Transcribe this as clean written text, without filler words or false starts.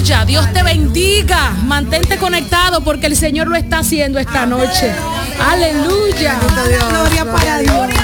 Aleluya. Dios te bendiga. Mantente conectado porque el Señor lo está haciendo esta noche. Aleluya. Gloria para Dios.